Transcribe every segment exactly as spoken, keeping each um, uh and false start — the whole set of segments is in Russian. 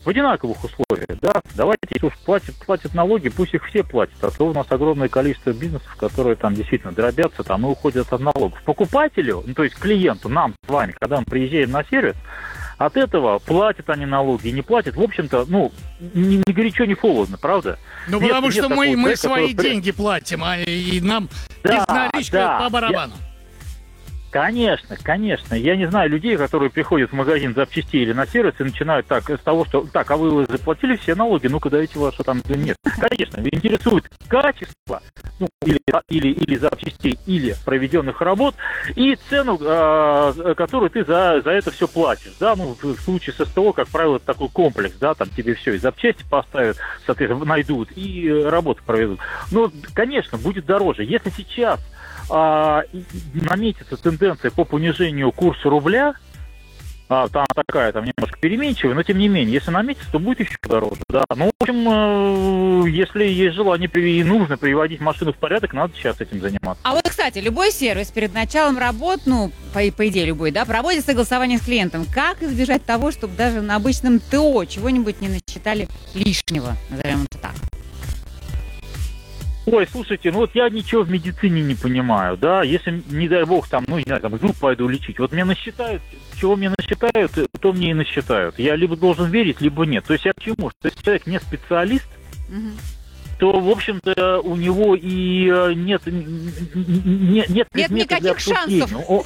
в одинаковых условиях, да, давайте, если уж платят, платят налоги, пусть их все платят, а то у нас огромное количество бизнесов, которые там действительно дробятся, там и уходят от налогов. Покупателю, ну, то есть клиенту, нам с вами, когда мы приезжаем на сервис, от этого платят они налоги, не платят, в общем-то, ну, ни, ни горячо, ни холодно, правда? Ну, нет, потому нет что мы, мы человека, свои который... деньги платим, а и нам да, безналичка да, по барабану. Я... Конечно, конечно. Я не знаю людей, которые приходят в магазин запчастей или на сервис и начинают так, с того, что так, а вы заплатили все налоги, ну-ка дайте ваши там... Нет, конечно, интересует качество, ну, или, или, или запчастей, или проведенных работ, и цену, э, которую ты за, за это все платишь. Да, ну, в случае с СТО, как правило, такой комплекс, да, там тебе все и запчасти поставят, соответственно, найдут, и работу проведут. Но, конечно, будет дороже. Если сейчас а, наметится тенденция по понижению курса рубля, а, там такая, там немножко переменчивая, но тем не менее, если наметится, то будет еще дороже, да. Ну, в общем, э, если есть желание и нужно приводить машину в порядок, надо сейчас этим заниматься. А вот, кстати, любой сервис перед началом работ, ну, по, по идее любой, да, проводит согласование с клиентом. Как избежать того, чтобы даже на обычном ТО чего-нибудь не насчитали лишнего, назовем это так? Ой, слушайте, ну вот я ничего в медицине не понимаю, да, если, не дай бог, там, ну, не знаю, там, зуб пойду лечить, вот мне насчитают, чего мне насчитают, то мне и насчитают. Я либо должен верить, либо нет. То есть я к чему? То есть человек не специалист, угу. то, в общем-то, у него и нет, нет, нет предмета нет для никаких шансов. Ну,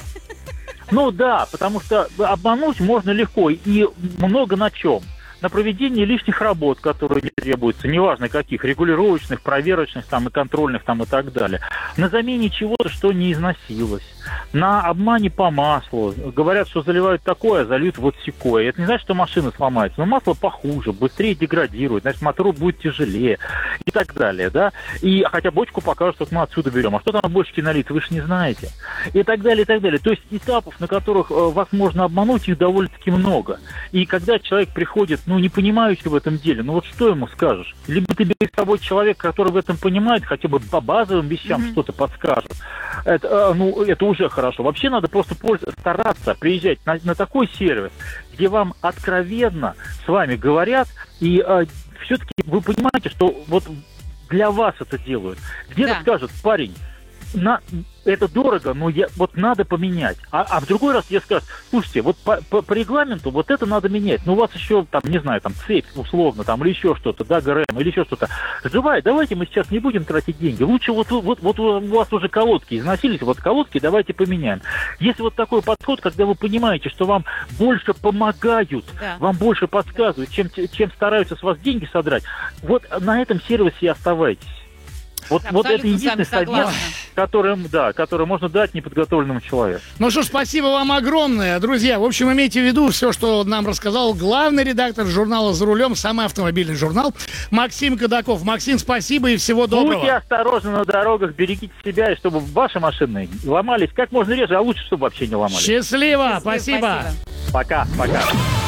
ну да, потому что обмануть можно легко и много на чем. На проведение лишних работ, которые не требуются, неважно каких, регулировочных, проверочных там, и контрольных там, и так далее. На замене чего-то, что не износилось. На обмане по маслу. Говорят, что заливают такое, а зальют вот сякое. Это не значит, что машина сломается, но масло похуже, быстрее деградирует, значит, мотору будет тяжелее и так далее, да. И хотя бочку покажут, что мы отсюда берем. А что там в бочке налито, вы же не знаете. И так далее, и так далее. То есть этапов, на которых вас можно обмануть, их довольно-таки много. И когда человек приходит, ну, не понимающий в этом деле, ну вот что ему скажешь? Либо ты берешь с собой человека, который в этом понимает, хотя бы по базовым вещам mm-hmm. что-то подскажет. Это, ну, это уже хорошо. Вообще надо просто стараться приезжать на, на такой сервис, где вам откровенно с вами говорят, и э, все-таки вы понимаете, что вот для вас это делают. Где-то да. скажут, парень, на, это дорого, но я, вот надо поменять. А, а в другой раз я скажу, слушайте, вот по, по, по регламенту вот это надо менять. Ну, у вас еще, там, не знаю, там, цепь, условно, там, или еще что-то, да, ГРМ, или еще что-то. Живая, давайте мы сейчас не будем тратить деньги. Лучше вот, вот, вот у вас уже колодки износились, вот колодки давайте поменяем. Если вот такой подход, когда вы понимаете, что вам больше помогают, да. вам больше подсказывают, чем, чем стараются с вас деньги содрать, вот на этом сервисе и оставайтесь. Вот, вот это единственный совет, который, да, который можно дать неподготовленному человеку. Ну что ж, спасибо вам огромное, друзья. В общем, имейте в виду все, что нам рассказал главный редактор журнала «За рулем», самый автомобильный журнал, Максим Кадаков. Максим, спасибо и всего доброго. Будьте осторожны на дорогах, берегите себя, и чтобы ваши машины ломались как можно реже, а лучше, чтобы вообще не ломались. Счастливо, спасибо. спасибо. Пока, пока.